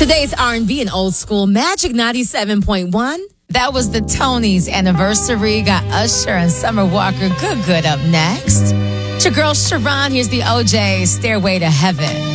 Today's R&B and old school Magic 97.1. That was the Tonys anniversary. Got Usher and Summer Walker Good up next. It's your girl Sharon. Here's the OJ Stairway to Heaven.